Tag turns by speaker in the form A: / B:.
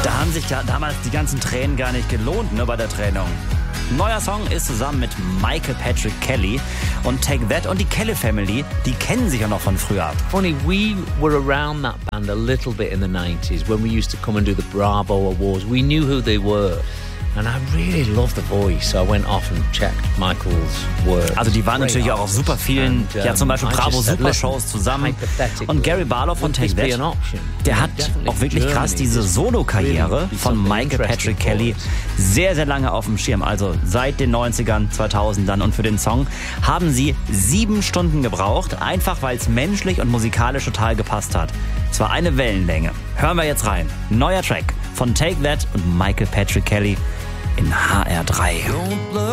A: Da haben sich ja damals die ganzen Tränen gar nicht gelohnt, ne, bei der Trennung. Neuer Song ist zusammen mit Michael Patrick Kelly und Take That und die Kelly Family, die kennen sich ja noch von früher.
B: Funny, we were around that band a little bit in the 90s when we used to come and do the Bravo Awards. We knew who they were. And I really loved the voice, so I went off and checked Michael's work.
A: Also die waren natürlich auch auf super vielen, zum Beispiel Bravo Supershows zusammen. Und Gary Barlow von Take That, der hat auch wirklich krass diese Solo-Karriere von Michael Patrick Kelly sehr, sehr lange auf dem Schirm. Also seit den 90ern, 2000ern. Und für den Song haben sie 7 Stunden gebraucht, einfach weil es menschlich und musikalisch total gepasst hat. Es war eine Wellenlänge. Hören wir jetzt rein. Neuer Track von Take That und Michael Patrick Kelly in HR3.